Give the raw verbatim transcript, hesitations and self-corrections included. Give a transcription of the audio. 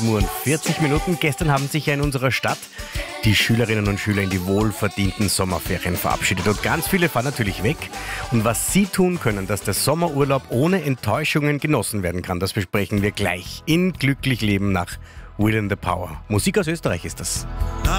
Uhr vierzig Minuten. Gestern haben sich ja in unserer Stadt die Schülerinnen und Schüler in die wohlverdienten Sommerferien verabschiedet. Und ganz viele fahren natürlich weg. Und was sie tun können, dass der Sommerurlaub ohne Enttäuschungen genossen werden kann, das besprechen wir gleich in Glücklich Leben nach Will in the Power. Musik aus Österreich ist das.